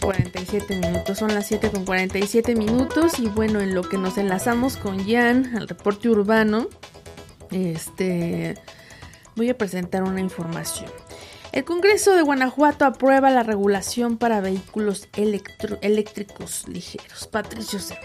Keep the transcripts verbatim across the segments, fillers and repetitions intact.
cuarenta y siete minutos, son las siete con cuarenta y siete minutos y bueno, en lo que nos enlazamos con Jan al reporte urbano, este, voy a presentar una información. El Congreso de Guanajuato aprueba la regulación para vehículos electro- eléctricos ligeros. Patricio Serna.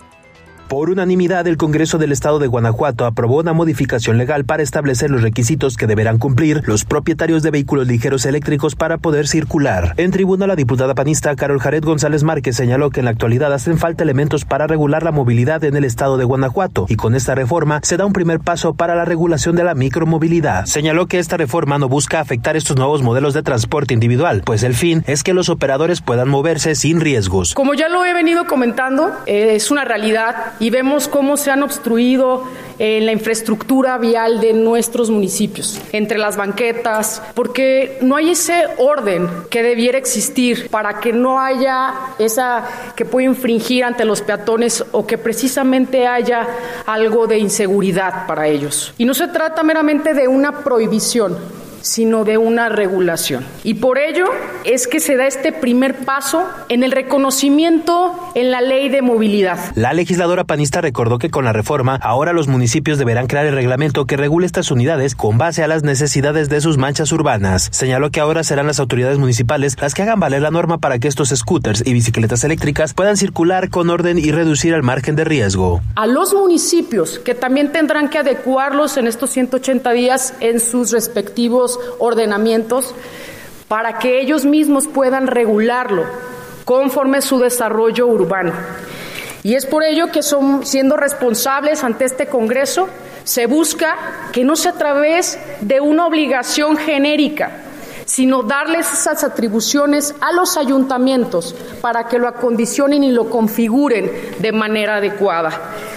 Por unanimidad, el Congreso del Estado de Guanajuato aprobó una modificación legal para establecer los requisitos que deberán cumplir los propietarios de vehículos ligeros eléctricos para poder circular. En tribuna, la diputada panista Carol Jared González Márquez señaló que en la actualidad hacen falta elementos para regular la movilidad en el Estado de Guanajuato y con esta reforma se da un primer paso para la regulación de la micromovilidad. Señaló que esta reforma no busca afectar estos nuevos modelos de transporte individual, pues el fin es que los operadores puedan moverse sin riesgos. Como ya lo he venido comentando, eh, es una realidad y vemos cómo se han obstruido en la infraestructura vial de nuestros municipios, entre las banquetas, porque no hay ese orden que debiera existir para que no haya esa que pueda infringir ante los peatones o que precisamente haya algo de inseguridad para ellos. Y no se trata meramente de una prohibición, sino de una regulación. Y por ello es que se da este primer paso en el reconocimiento en la ley de movilidad. La legisladora panista recordó que con la reforma, ahora los municipios deberán crear el reglamento que regule estas unidades con base a las necesidades de sus manchas urbanas. Señaló que ahora serán las autoridades municipales las que hagan valer la norma para que estos scooters y bicicletas eléctricas puedan circular con orden y reducir el margen de riesgo. A los municipios, que también tendrán que adecuarlos en estos ciento ochenta días en sus respectivos ordenamientos para que ellos mismos puedan regularlo conforme su desarrollo urbano. Y es por ello que son, siendo responsables ante este Congreso, se busca que no sea a través de una obligación genérica, sino darles esas atribuciones a los ayuntamientos para que lo acondicionen y lo configuren de manera adecuada.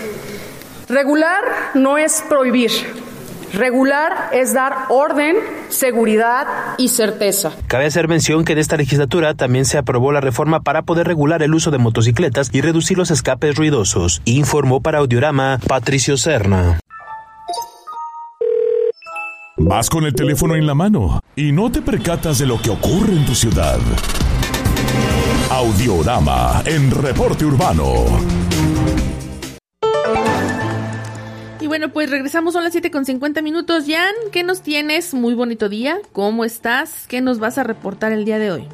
Regular no es prohibir. Regular es dar orden, seguridad y certeza. Cabe hacer mención que en esta legislatura también se aprobó la reforma para poder regular el uso de motocicletas y reducir los escapes ruidosos. Informó para Audiorama Patricio Serna. Vas con el teléfono en la mano y no te percatas de lo que ocurre en tu ciudad. Audiorama en Reporte Urbano. Y bueno, pues regresamos, son las siete con cincuenta minutos. Jan, ¿qué nos tienes? Muy bonito día. ¿Cómo estás? ¿Qué nos vas a reportar el día de hoy?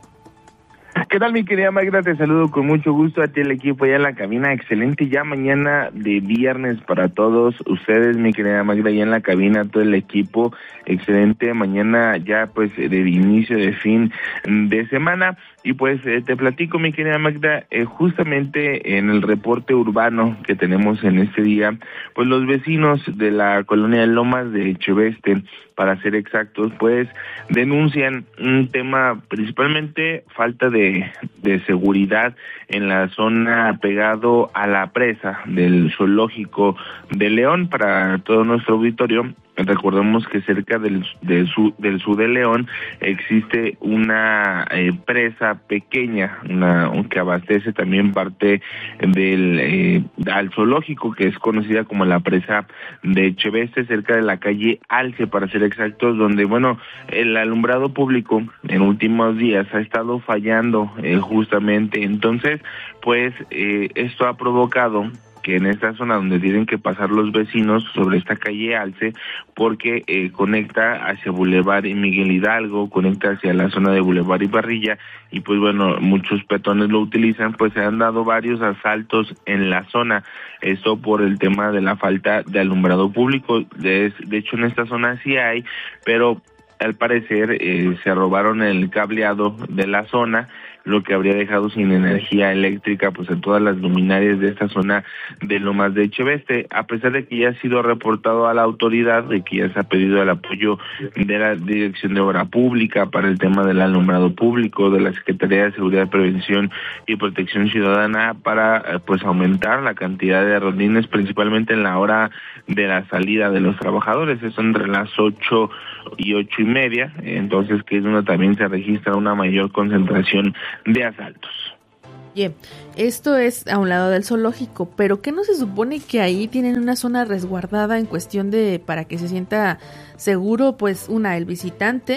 ¿Qué tal, mi querida Magda? Te saludo con mucho gusto a ti, el equipo allá en la cabina. Excelente ya mañana de viernes para todos ustedes, mi querida Magda, allá en la cabina, todo el equipo. Excelente mañana ya pues de inicio, de fin de semana. Y pues eh, te platico, mi querida Magda, eh, justamente en el reporte urbano que tenemos en este día, pues los vecinos de la colonia de Lomas de Echeveste, para ser exactos, pues denuncian un tema, principalmente falta de, de seguridad en la zona pegado a la presa del zoológico de León. Para todo nuestro auditorio, recordemos que cerca del, del, sur, del sur de León existe una eh, presa pequeña, una que abastece también parte del eh, al zoológico, que es conocida como la presa de Echeveste, cerca de la calle Alce, para ser exactos, donde, bueno, el alumbrado público en últimos días ha estado fallando eh, justamente. Entonces, pues, eh, esto ha provocado que en esta zona donde tienen que pasar los vecinos sobre esta calle Alce, porque eh, conecta hacia Boulevard y Miguel Hidalgo, conecta hacia la zona de Boulevard y Barrilla, y pues bueno, muchos peatones lo utilizan, pues se han dado varios asaltos en la zona, esto por el tema de la falta de alumbrado público. De, de hecho, en esta zona sí hay, pero al parecer eh, se robaron el cableado de la zona, lo que habría dejado sin energía eléctrica pues en todas las luminarias de esta zona de Lomas de Echeveste, a pesar de que ya ha sido reportado a la autoridad, de que ya se ha pedido el apoyo de la Dirección de Obra Pública para el tema del alumbrado público, de la Secretaría de Seguridad, Prevención y Protección Ciudadana, para pues aumentar la cantidad de rondines, principalmente en la hora de la salida de los trabajadores, eso entre las ocho y ocho y media, entonces que es donde también se registra una mayor concentración de asaltos. Bien, esto es a un lado del zoológico, pero ¿qué no se supone que ahí tienen una zona resguardada en cuestión de para que se sienta seguro, pues una, el visitante,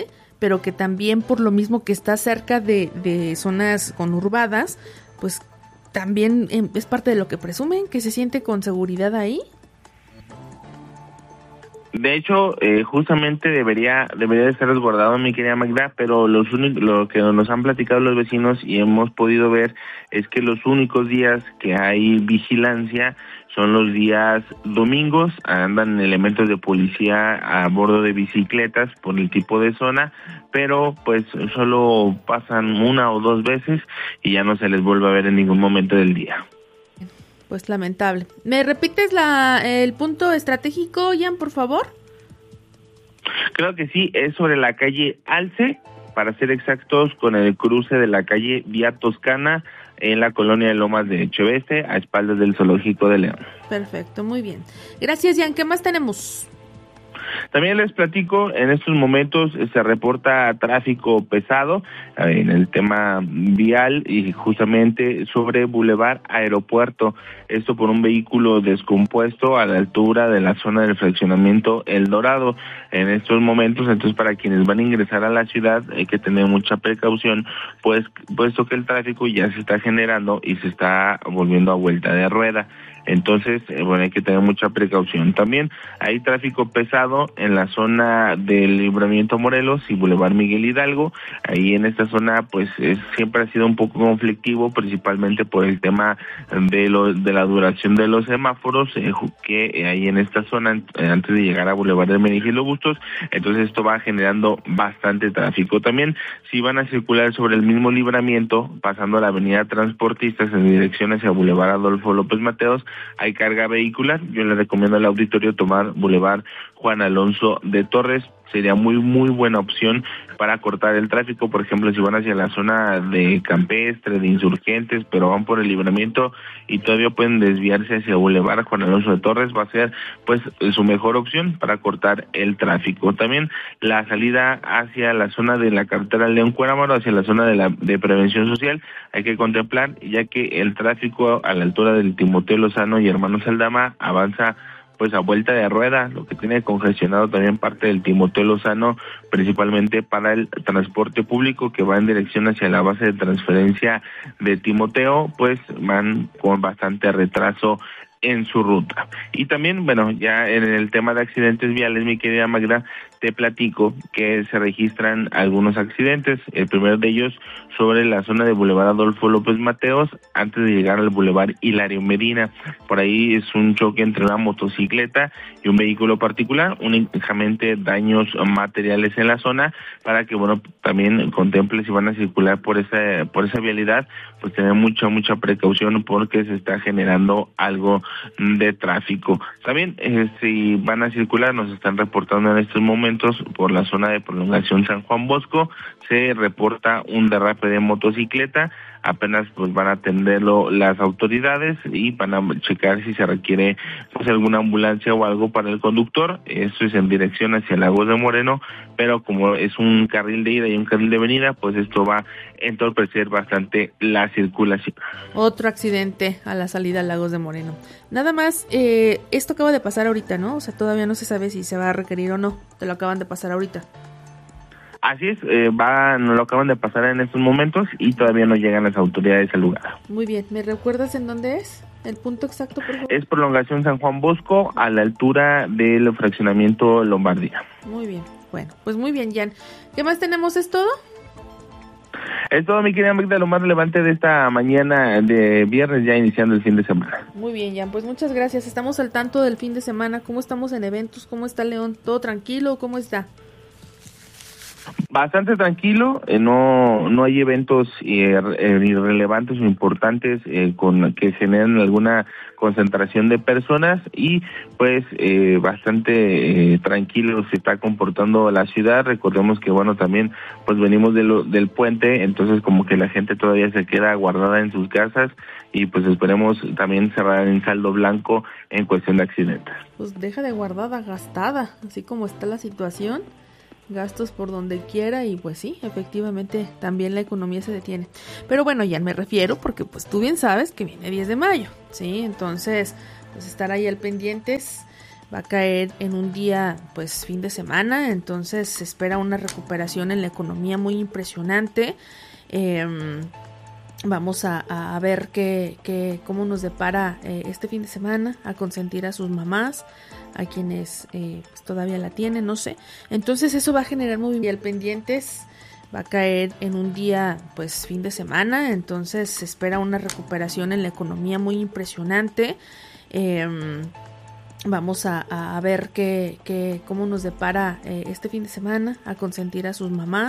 pero que también por lo mismo que está cerca de, de zonas conurbadas, pues también eh, es parte de lo que presumen, que se siente con seguridad ahí. De hecho, eh, justamente debería debería de ser resguardado, mi querida Magda, pero los únicos, lo que nos han platicado los vecinos y hemos podido ver es que los únicos días que hay vigilancia son los días domingos. Andan elementos de policía a bordo de bicicletas por el tipo de zona, pero pues solo pasan una o dos veces y ya no se les vuelve a ver en ningún momento del día. Pues lamentable. ¿Me repites la el punto estratégico, Jan, por favor? Creo que sí, es sobre la calle Alce, para ser exactos, con el cruce de la calle Vía Toscana en la colonia de Lomas de Echeveste, a espaldas del Zoológico de León. Perfecto, muy bien. Gracias, Jan. ¿Qué más tenemos? También les platico, en estos momentos se reporta tráfico pesado eh, en el tema vial y justamente sobre Boulevard Aeropuerto, esto por un vehículo descompuesto a la altura de la zona del fraccionamiento El Dorado. En estos momentos, entonces, para quienes van a ingresar a la ciudad hay que tener mucha precaución, pues puesto que el tráfico ya se está generando y se está volviendo a vuelta de rueda. Entonces, eh, bueno, hay que tener mucha precaución. También hay tráfico pesado en la zona del Libramiento Morelos y Boulevard Miguel Hidalgo. Ahí en esta zona, pues, es, siempre ha sido un poco conflictivo, principalmente por el tema de lo, de la duración de los semáforos, eh, que hay en esta zona, eh, antes de llegar a Boulevard de Hermenegildo Bustos. Entonces, esto va generando bastante tráfico. También, si van a circular sobre el mismo libramiento, pasando a la avenida Transportistas en dirección hacia Boulevard Adolfo López Mateos, hay carga vehicular. Yo le recomiendo al auditorio tomar Boulevard Juan Alonso de Torres. Sería muy, muy buena opción para cortar el tráfico. Por ejemplo, si van hacia la zona de Campestre, de Insurgentes, pero van por el libramiento y todavía pueden desviarse hacia Boulevard Juan Alonso de Torres, va a ser pues su mejor opción para cortar el tráfico. También la salida hacia la zona de la carretera León Cuéramaro, hacia la zona de la de prevención social, hay que contemplar, ya que el tráfico a la altura del Timoteo Lozano y Hermanos Aldama avanza pues a vuelta de rueda, lo que tiene congestionado también parte del Timoteo Lozano, principalmente para el transporte público que va en dirección hacia la base de transferencia de Timoteo, pues van con bastante retraso en su ruta. Y también, bueno, ya en el tema de accidentes viales, mi querida Magda, te platico que se registran algunos accidentes. El primero de ellos sobre la zona de Boulevard Adolfo López Mateos, antes de llegar al Boulevard Hilario Medina. Por ahí es un choque entre una motocicleta y un vehículo particular, únicamente daños materiales en la zona, para que, bueno, también contemple si van a circular por esa, por esa vialidad, pues tener mucha, mucha precaución porque se está generando algo de tráfico. También, eh, si van a circular, nos están reportando en estos momentos por la zona de prolongación San Juan Bosco, se reporta un derrape de motocicleta. Apenas pues van a atenderlo las autoridades y van a checar si se requiere pues alguna ambulancia o algo para el conductor. Esto es en dirección hacia Lagos de Moreno, pero como es un carril de ida y un carril de venida, pues esto va a entorpecer bastante la circulación. Otro accidente a la salida a Lagos de Moreno. Nada más, eh, esto acaba de pasar ahorita, ¿no? O sea, todavía no se sabe si se va a requerir o no. Te lo acaban de pasar ahorita. Así es, eh, va, nos lo acaban de pasar en estos momentos y todavía no llegan las autoridades al lugar. Muy bien, ¿me recuerdas en dónde es? ¿El punto exacto, por favor? Es prolongación San Juan Bosco, a la altura del fraccionamiento Lombardía. Muy bien, bueno, pues muy bien, Jan. ¿Qué más tenemos? ¿Es todo? Es todo, mi querida Magda, lo más relevante de esta mañana de viernes, ya iniciando el fin de semana. Muy bien, Jan, pues muchas gracias. Estamos al tanto del fin de semana. ¿Cómo estamos en eventos? ¿Cómo está León? ¿Todo tranquilo? ¿Cómo está? Bastante tranquilo, eh, no no hay eventos eh, irrelevantes o importantes eh, con que generen alguna concentración de personas y pues eh, bastante eh, tranquilo se está comportando la ciudad. Recordemos que bueno, también pues venimos de lo, del puente, entonces como que la gente todavía se queda guardada en sus casas y pues esperemos también cerrar en saldo blanco en cuestión de accidentes. Pues deja de guardada, gastada, así como está la situación. Gastos por donde quiera y pues sí, efectivamente también la economía se detiene. Pero bueno, ya me refiero porque pues tú bien sabes que viene diez de mayo, ¿sí? Entonces, pues estar ahí al pendientes, va a caer en un día, pues fin de semana, entonces se espera una recuperación en la economía muy impresionante. Eh, vamos a, a ver qué, qué, cómo nos depara eh, este fin de semana, a consentir a sus mamás, a quienes eh, pues todavía la tienen, no sé. Entonces eso va a generar movimientos pendientes. Va a caer en un día, pues fin de semana, entonces se espera una recuperación en la economía muy impresionante. Eh, vamos a, a ver qué, qué, cómo nos depara eh, este fin de semana, a consentir a sus mamás.